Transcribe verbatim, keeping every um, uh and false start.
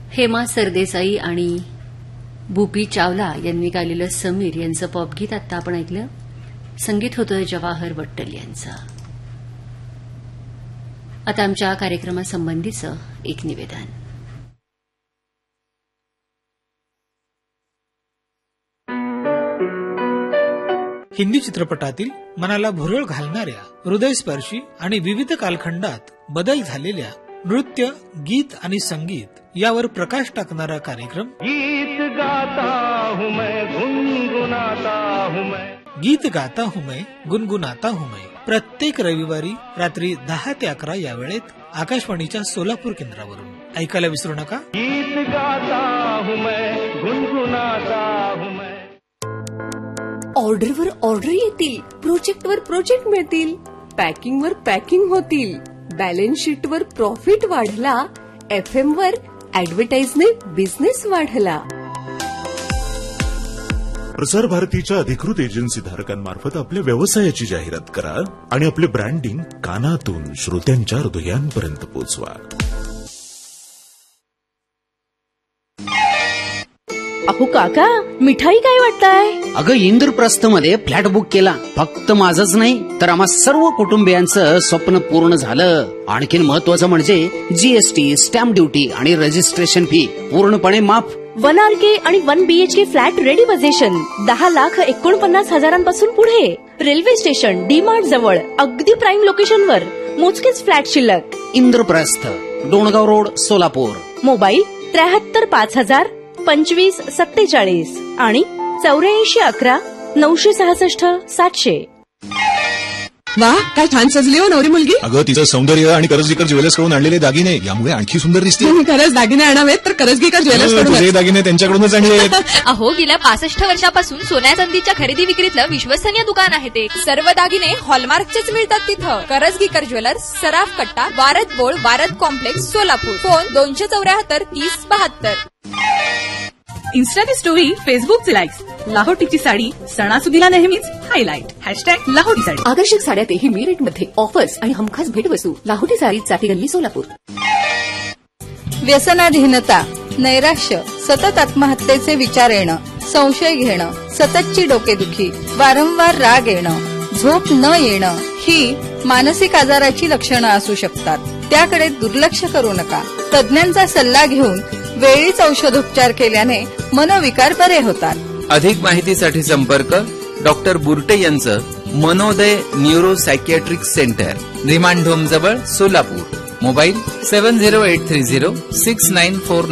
हेमा सरदेसाई आणि भूपी चावला यांनी गायलेलं समीर यांचं पॉपगीत आता आपण ऐकलं. संगीत होतं जवाहर वट्टल यांचं. आता आमच्या कार्यक्रमासंबंधीचं एक निवेदन. हिंदी चित्रपटातील मनाला भुरळ घालणाऱ्या, हृदयस्पर्शी आणि विविध कालखंडात बदल झालेल्या नृत्य, गीत आणि संगीत यावर प्रकाश टाकणारा कार्यक्रम गीत गाता हूं मैं गुनगुनाता हूं मैं गीत गाता हूं मैं गुनगुनाता हूं मैं प्रत्येक रविवारी रात्री दहा ते अकरा या वेळेत आकाशवाणीच्या सोलापूर केंद्रावरून ऐकायला विसरू नका. गीत गाता हूं मैं गुनगुनाता हूं मैं. ऑर्डरवर ऑर्डर येतील, प्रोजेक्टवर प्रोजेक्ट मिळतील, पॅकिंगवर पॅकिंग होतील, बॅलन्स शीटवर प्रॉफिट वाढला, एफ एम वर ऍडव्हर्टाइजने बिझनेस वाढला. प्रसार भारतीच्या अधिकृत एजन्सी धारकांमार्फत आपल्या व्यवसायाची जाहिरात करा आणि आपले ब्रँडिंग कानातून श्रोत्यांच्या हृदयांपर्यंत पोहोचवा. अहो काका, मिठाई काय वाटताय? अगं इंद्रप्रस्थमध्ये फ्लॅट बुक केला. फक्त माझंच नाही तर आम्हा सर्व कुटुंबियांचं स्वप्न पूर्ण झालं. आणखीन महत्वाचं म्हणजे जीएसटी, स्टॅम्प ड्युटी आणि रजिस्ट्रेशन फी पूर्णपणे माफ. वन आर के आणि one BHK flat ready position दहा लाख एकोणपन्नास हजारांपासून पुढे. रेल्वे स्टेशन, डी मार्ट जवळ, अगदी प्राईम लोकेशनवर. मोजकेच फ्लॅट शिल्लक. इंद्रप्रस्थ, डोणगाव रोड, सोलापूर. मोबाईल त्र्याहत्तर पाच हजार पंचवीस सत्तेचाळीस आणि चौऱ्याऐंशी अकरा नऊशे सहासष्ट सातशे. वा, काय छान सजली हो नवरी मुलगी. अगं तिचं सौंदर्य आणि करजगीकर ज्वेलर्स कडून आणलेले दागिने यामुळे आणखी सुंदर दिसते. खरंच दागिने आणावेत तर करजगीकर ज्वेलर्स कडून. दागिने त्यांच्याकडूनच आणले. अहो, गेल्या पासष्ट वर्षापासून सोन्या चांदीच्या खरेदी विक्रीतलं विश्वसनीय दुकान आहे ते. सर्व दागिने हॉलमार्कचेच मिळतात तिथं. करजगीकर ज्वेलर्स, सराफ कट्टा, Word बोळ, Word complex, Solapur. Phone दोनशे चौऱ्याहत्तर तीस बहात्तर. इन्स्टाची स्टोरी, फेसबुकचे लाईक्स, लाहोटीची साडी सणासुदीला नेहमीच हायलाइट. हॅशटॅग लाहोटी साडी. आकर्षक साड्या तेही मी रेट मध्ये, ऑफर्स आणि हमखास भेटवस्तू. लाहोटी साडी, चाटी गल्ली, सोलापूर. व्यसनाधीनता, नैराश्य, सतत आत्महत्येचे विचार येणं, संशय घेणं, सततची डोकेदुखी, वारंवार राग येणं, झोप न येणं ही मानसिक आजाराची लक्षणं असू शकतात. त्याकडे दुर्लक्ष करू नका. तज्ञांचा सल्ला घेऊन वेळीच औषधोपचार केल्याने मनोविकार बरे होतात. अधिक माहितीसाठी संपर्क डॉक्टर बुर्टे यांचं मनोदय neuro psychiatric centre, remand home जवळ, Solapur. Mobile seven zero eight three zero six nine four